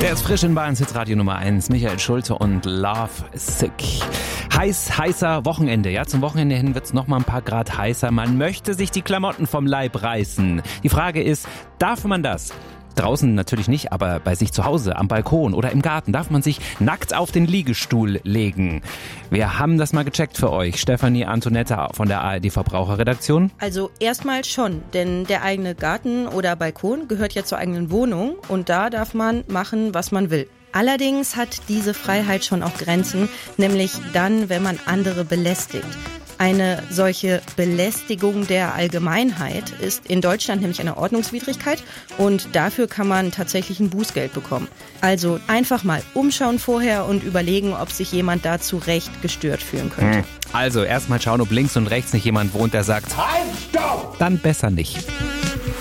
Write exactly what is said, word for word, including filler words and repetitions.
Der ist frisch in Bayerns Hitradio Nummer eins. Michael Schulte und Love Sick. Heiß, heißer Wochenende. Ja, zum Wochenende hin wird's noch mal ein paar Grad heißer. Man möchte sich die Klamotten vom Leib reißen. Die Frage ist, darf man das? Draußen natürlich nicht, aber bei sich zu Hause, am Balkon oder im Garten darf man sich nackt auf den Liegestuhl legen. Wir haben das mal gecheckt für euch. Stefanie Antonetta von der A R D Verbraucherredaktion. Also erstmal schon, denn der eigene Garten oder Balkon gehört ja zur eigenen Wohnung und da darf man machen, was man will. Allerdings hat diese Freiheit schon auch Grenzen, nämlich dann, wenn man andere belästigt. Eine solche Belästigung der Allgemeinheit ist in Deutschland nämlich eine Ordnungswidrigkeit und dafür kann man tatsächlich ein Bußgeld bekommen. Also einfach mal umschauen vorher und überlegen, ob sich jemand da zu Recht gestört fühlen könnte. Also erstmal schauen, ob links und rechts nicht jemand wohnt, der sagt, halt, stopp! Dann besser nicht.